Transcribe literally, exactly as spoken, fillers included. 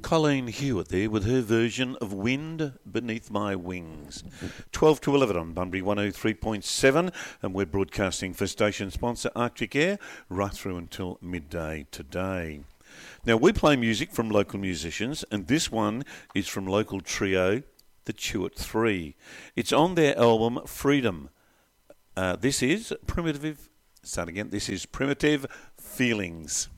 Colleen Hewitt there with her version of Wind Beneath My Wings. twelve to eleven on Bunbury one oh three point seven, and we're broadcasting for station sponsor Arctic Air right through until midday today. Now, we play music from local musicians, and this one is from local trio The Chewett Three. It's on their album Freedom. Uh, this is Primitive... Start again. This is Primitive Feelings.